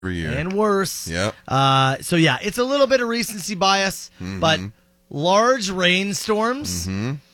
every year. And worse. Yep. So, yeah, it's a little bit of recency bias, but large rainstorms,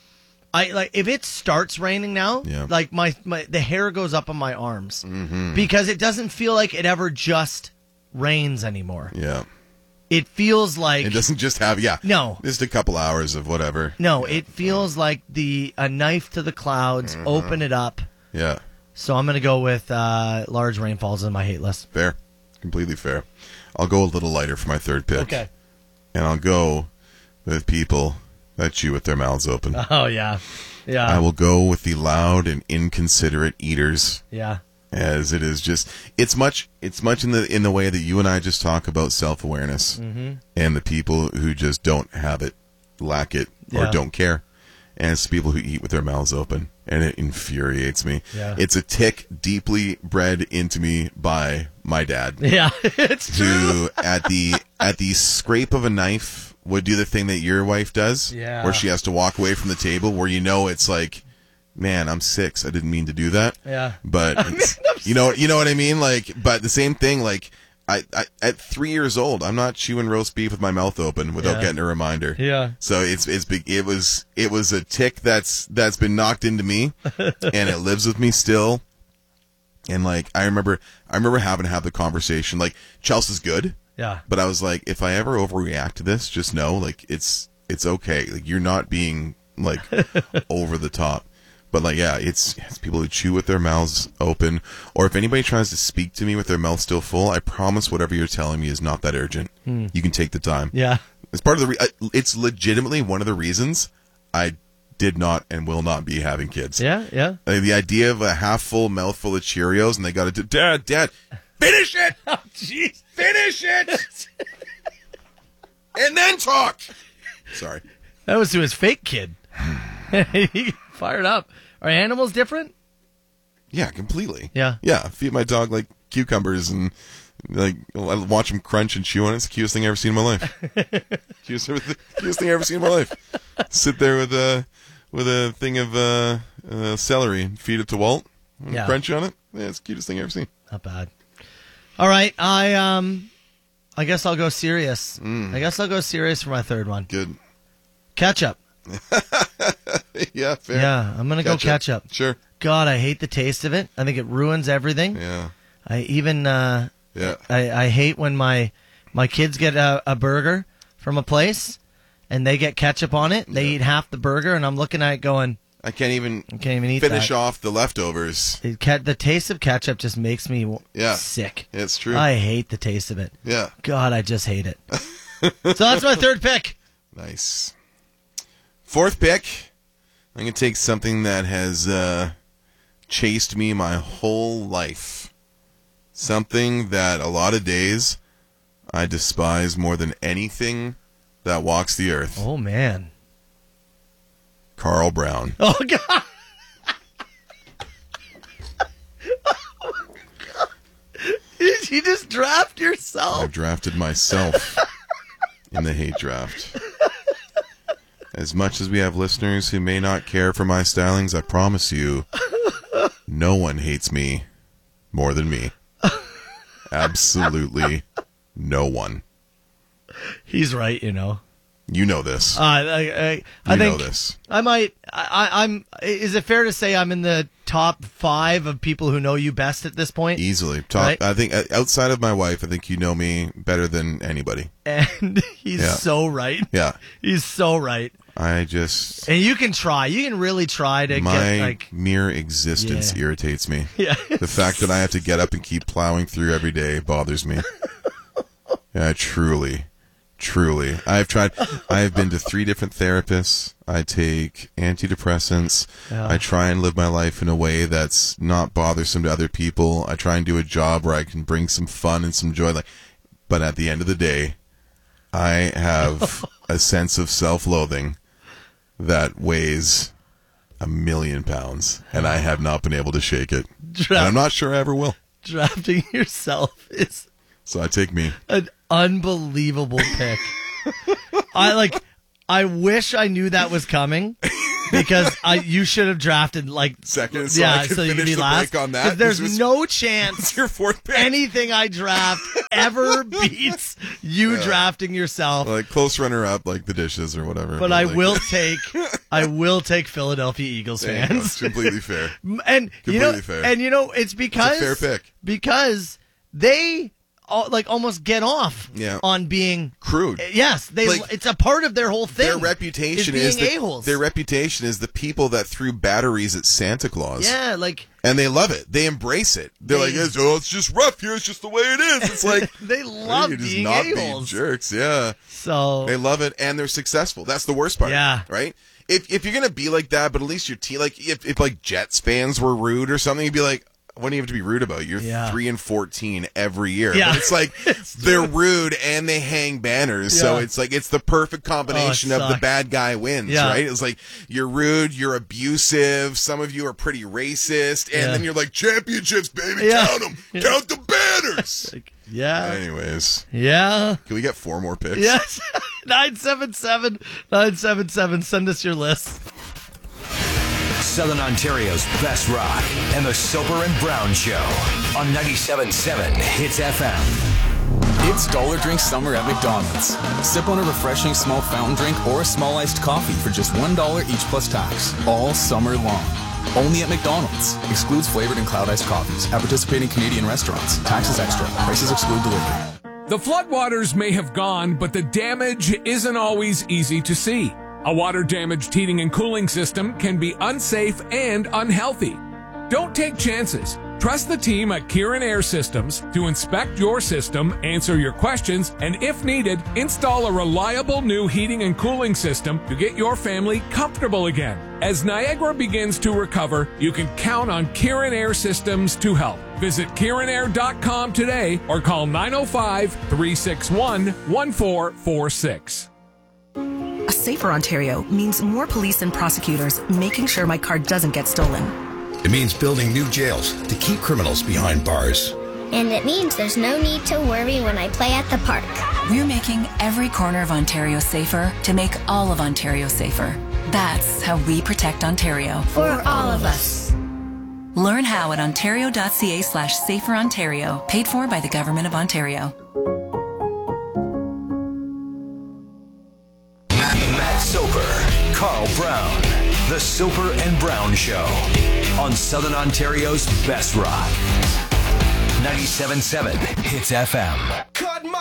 I like if it starts raining now, like my the hair goes up on my arms because it doesn't feel like it ever just rains anymore. Yeah. It feels like... It doesn't just have, No. Just a couple hours of whatever. No, it feels like a knife to the clouds, open it up. Yeah. So I'm going to go with large rainfalls on my hate list. Fair. Completely fair. I'll go a little lighter for my third pick. Okay. And I'll go with people that chew with their mouths open. Oh, yeah. Yeah. I will go with the loud and inconsiderate eaters. Yeah. As it is just, it's much in the way that you and I just talk about self-awareness and the people who just don't have it, lack it, or don't care. And it's people who eat with their mouths open, and it infuriates me. Yeah. It's a tick deeply bred into me by my dad. Yeah, it's true. Who at the scrape of a knife would do the thing that your wife does, where she has to walk away from the table, where it's like, man, I'm 6. I didn't mean to do that. Yeah. But you know what I mean? Like, but the same thing, like I at 3 years old, I'm not chewing roast beef with my mouth open without getting a reminder. Yeah. So it was a tick that's been knocked into me and it lives with me still. And like I remember having to have the conversation, like, Chelsea's good. Yeah. But I was like, if I ever overreact to this, just know, like, it's okay. Like, you're not being like over the top. But, like, yeah, it's people who chew with their mouths open. Or if anybody tries to speak to me with their mouth still full, I promise whatever you're telling me is not that urgent. You can take the time. Yeah. It's part of it's legitimately one of the reasons I did not and will not be having kids. Yeah, yeah. The idea of a half-full mouthful of Cheerios and they got to do, Dad, finish it! Oh, jeez. Finish it! And then talk! Sorry. That was to his fake kid. He fired up. Are animals different? Yeah, completely. Yeah. Yeah, I feed my dog like cucumbers and like I watch him crunch and chew on it. It's the cutest thing I've ever seen in my life. Cutest thing I've ever seen in my life. Sit there with a thing of celery and feed it to Walt. And crunch on it. Yeah, it's the cutest thing I've ever seen. Not bad. All right, I guess I'll go serious. I guess I'll go serious for my third one. Good. Ketchup. Yeah, fair. Yeah, I'm going to go ketchup. Sure. God, I hate the taste of it. I think it ruins everything. Yeah. I even I hate when my kids get a burger from a place and they get ketchup on it. They eat half the burger and I'm looking at it going, I can't even eat finish that. Off the leftovers. The taste of ketchup just makes me sick. It's true. I hate the taste of it. Yeah. God, I just hate it. So that's my third pick. Nice. Fourth pick, I'm going to take something that has chased me my whole life. Something that a lot of days I despise more than anything that walks the earth. Oh, man. Carl Brown. Oh, God. Did you just draft yourself? I drafted myself in the hate draft. As much as we have listeners who may not care for my stylings, I promise you, no one hates me more than me. Absolutely no one. He's right, you know. You know this. I think know this. I might. I'm. Is it fair to say I'm in the top 5 of people who know you best at this point? Easily. Right? I think outside of my wife, I think you know me better than anybody. And he's so right. Yeah. He's so right. And you can try. You can really try to get like mere existence irritates me. Yeah. The fact that I have to get up and keep plowing through every day bothers me. Yeah, truly. I have been to 3 different therapists. I take antidepressants. Yeah. I try and live my life in a way that's not bothersome to other people. I try and do a job where I can bring some fun and some joy. But at the end of the day, I have a sense of self-loathing that weighs 1,000,000 pounds, and I have not been able to shake it. And I'm not sure I ever will. Drafting yourself is so I take me. An unbelievable pick. I wish I knew that was coming because you should have drafted like second, so I could finish the last break on that. There's no chance your fourth pick. Anything I draft ever beats you drafting yourself. Like close runner up, like the dishes or whatever. But I will take Philadelphia Eagles fans. Completely fair. And completely fair. And it's because it's a fair pick. Because they almost get off on being crude. Yes, it's a part of their whole thing. Their reputation is a-holes. Their reputation is the people that threw batteries at Santa Claus. Yeah, and they love it. They embrace it. They're like, it's just rough here. It's just the way it is. It's like they love being a-holes. Jerks. Yeah. So they love it, and they're successful. That's the worst part. Yeah. Right. If you're gonna be like that, but at least your team, like if like Jets fans were rude or something, you'd be like, what do you have to be rude about? You're 3-14 every year. Yeah. But it's like they're rude and they hang banners. Yeah. So it's like it's the perfect combination of the bad guy wins, right? It's like you're rude, you're abusive, some of you are pretty racist, and then you're like, championships, baby, count them. Count the banners. Anyways. Yeah. Can we get 4 more picks? Yes. 977-977. Send us your list. Southern Ontario's best rock and the Soper and Brown Show on 97.7 Hits FM. It's Dollar Drink Summer at McDonald's. Sip on a refreshing small fountain drink or a small iced coffee for just $1 each plus tax, all summer long. Only at McDonald's. Excludes flavored and cloud iced coffees at participating Canadian restaurants. Taxes extra. Prices exclude delivery. The floodwaters may have gone, but the damage isn't always easy to see. A water-damaged heating and cooling system can be unsafe and unhealthy. Don't take chances. Trust the team at Kieran Air Systems to inspect your system, answer your questions, and if needed, install a reliable new heating and cooling system to get your family comfortable again. As Niagara begins to recover, you can count on Kieran Air Systems to help. Visit KieranAir.com today or call 905-361-1446. A safer Ontario means more police and prosecutors making sure my car doesn't get stolen. It means building new jails to keep criminals behind bars. And it means there's no need to worry when I play at the park. We're making every corner of Ontario safer to make all of Ontario safer. That's how we protect Ontario. For all of us. Learn how at ontario.ca/saferontario, paid for by the Government of Ontario. Matt Soper, Carl Brown, the Soper and Brown Show on Southern Ontario's best rock. 97.7 Hits FM.